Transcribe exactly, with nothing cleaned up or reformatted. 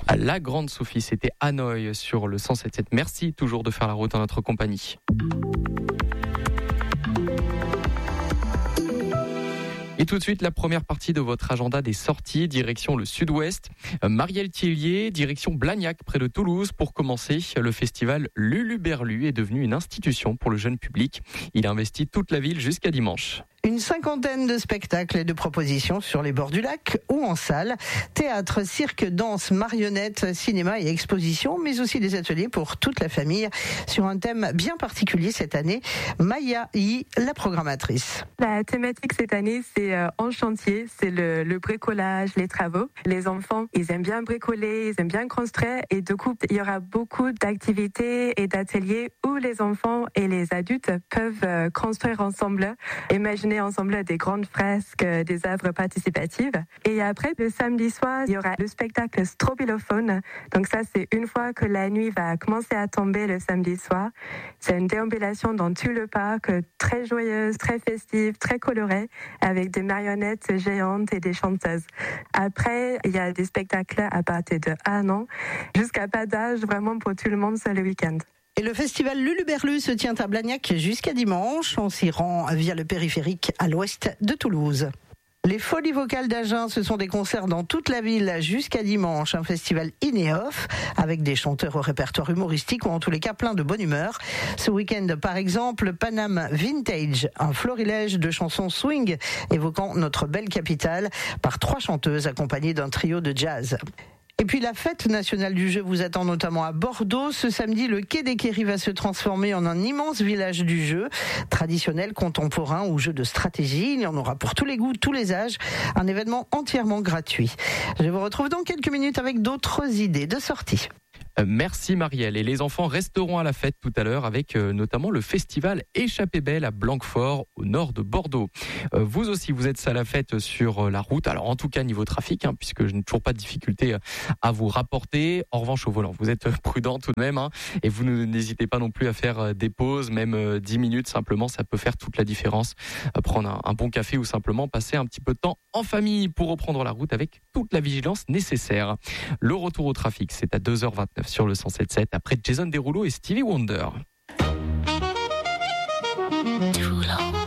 La grande Sophie, c'était Hanoï sur le cent sept sept. Merci toujours de faire la route en notre compagnie. Et tout de suite, la première partie de votre agenda des sorties, direction le sud-ouest. Marielle Thiellier, direction Blagnac, près de Toulouse. Pour commencer, le festival Luluberlu est devenu une institution pour le jeune public. Il a investi toute la ville jusqu'à dimanche. Une cinquantaine de spectacles et de propositions sur les bords du lac ou en salle. Théâtre, cirque, danse, marionnettes, cinéma et expositions, mais aussi des ateliers pour toute la famille sur un thème bien particulier cette année. Maya Yi, la programmatrice. La thématique cette année, c'est euh, en chantier, c'est le, le bricolage, les travaux. Les enfants, ils aiment bien bricoler, ils aiment bien construire et du coup, il y aura beaucoup d'activités et d'ateliers où les enfants et les adultes peuvent euh, construire ensemble. Imaginez ensemble des grandes fresques, des œuvres participatives. Et après, le samedi soir, il y aura le spectacle Strobilophone. Donc ça, c'est une fois que la nuit va commencer à tomber le samedi soir. C'est une déambulation dans tout le parc, très joyeuse, très festive, très colorée, avec des marionnettes géantes et des chanteuses. Après, il y a des spectacles à partir de un an, jusqu'à pas d'âge, vraiment pour tout le monde, c'est le week-end. Et le festival Luluberlu se tient à Blagnac jusqu'à dimanche. On s'y rend via le périphérique à l'ouest de Toulouse. Les Folies Vocales d'Agen, ce sont des concerts dans toute la ville jusqu'à dimanche. Un festival in et off avec des chanteurs au répertoire humoristique ou en tous les cas plein de bonne humeur. Ce week-end, par exemple, Paname Vintage, un florilège de chansons swing évoquant notre belle capitale par trois chanteuses accompagnées d'un trio de jazz. Et puis la fête nationale du jeu vous attend notamment à Bordeaux. Ce samedi, le quai des Quéries va se transformer en un immense village du jeu, traditionnel, contemporain ou jeu de stratégie. Il y en aura pour tous les goûts, tous les âges. Un événement entièrement gratuit. Je vous retrouve dans quelques minutes avec d'autres idées de sortie. Merci Marielle. Et les enfants resteront à la fête tout à l'heure avec euh, notamment le festival Échappée Belle à Blanquefort au nord de Bordeaux. Euh, vous aussi, vous êtes à la fête sur la route. Alors en tout cas niveau trafic, hein, puisque je n'ai toujours pas de difficulté à vous rapporter. En revanche au volant, vous êtes prudent tout de même, hein, et vous n'hésitez pas non plus à faire des pauses, même dix minutes simplement, ça peut faire toute la différence. Prendre un, un bon café ou simplement passer un petit peu de temps en famille pour reprendre la route avec toute la vigilance nécessaire. Le retour au trafic, c'est à deux heures vingt-neuf sur le cent sept sept après Jason Derulo et Stevie Wonder. Too long.